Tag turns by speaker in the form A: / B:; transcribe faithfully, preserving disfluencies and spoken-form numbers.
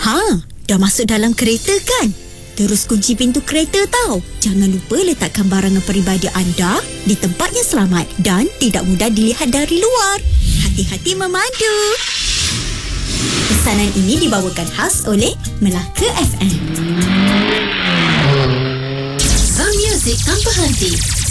A: Ha, dah masuk dalam kereta kan? Terus kunci pintu kereta tau. Jangan lupa letakkan barangan peribadi anda di tempat yang selamat dan tidak mudah dilihat dari luar. Hati-hati memandu. Pesanan ini dibawakan khas oleh Melaka F M.
B: The Music Tanpa Henti.